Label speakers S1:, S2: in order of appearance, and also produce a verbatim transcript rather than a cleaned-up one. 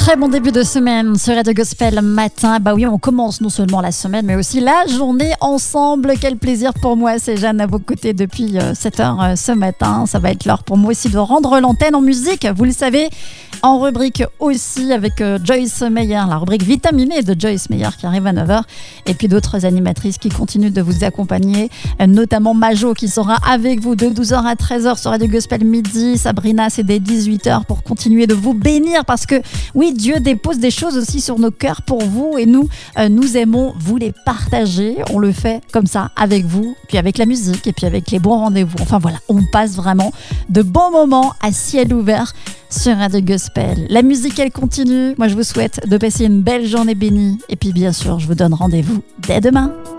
S1: Très bon début de semaine sur Radio Gospel matin. Bah oui, on commence non seulement la semaine, mais aussi la journée ensemble. Quel plaisir pour moi, c'est Jeanne à vos côtés depuis sept heures ce matin. Ça va être l'heure pour moi aussi de rendre l'antenne en musique. Vous le savez, en rubrique aussi avec Joyce Meyer, la rubrique vitaminée de Joyce Meyer qui arrive à neuf heures. Et puis d'autres animatrices qui continuent de vous accompagner, notamment Majo qui sera avec vous de douze heures à treize heures sur Radio Gospel midi. Sabrina, c'est dès dix-huit heures pour continuer de vous bénir parce que oui, Dieu dépose des choses aussi sur nos cœurs pour vous et nous, euh, nous aimons vous les partager. On le fait comme ça avec vous, puis avec la musique et puis avec les bons rendez-vous. Enfin voilà, on passe vraiment de bons moments à ciel ouvert sur Radio Gospel. La musique, elle continue. Moi, je vous souhaite de passer une belle journée bénie. Et puis bien sûr, je vous donne rendez-vous dès demain.